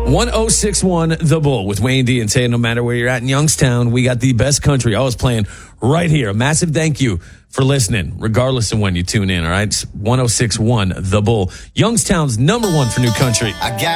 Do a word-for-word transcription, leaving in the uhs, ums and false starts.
one oh six one The Bull with Wayne D and Tay. No matter where you're at in Youngstown, we got the best country always playing right here. A massive thank you for listening, regardless of when you tune in, all right? It's one oh six one The Bull, Youngstown's number one for new country. I got